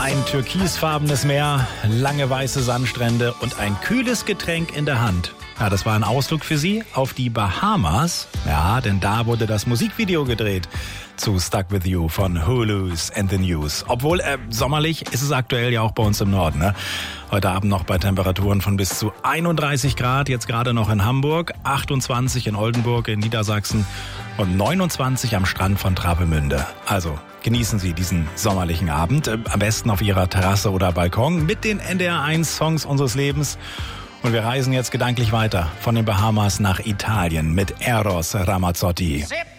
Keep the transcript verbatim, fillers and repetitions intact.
Ein türkisfarbenes Meer, lange weiße Sandstrände und ein kühles Getränk in der Hand. Ja, das war ein Ausflug für Sie auf die Bahamas. Ja, denn da wurde das Musikvideo gedreht zu Stuck With You von Hulu's and the News. Obwohl äh, sommerlich ist es aktuell ja auch bei uns im Norden. Ne? Heute Abend noch bei Temperaturen von bis zu einunddreißig Grad, jetzt gerade noch in Hamburg, achtundzwanzig in Oldenburg in Niedersachsen und neunundzwanzig am Strand von Travemünde. Also genießen Sie diesen sommerlichen Abend, äh, am besten auf Ihrer Terrasse oder Balkon mit den N D R eins Songs unseres Lebens. Und wir reisen jetzt gedanklich weiter von den Bahamas nach Italien mit Eros Ramazzotti.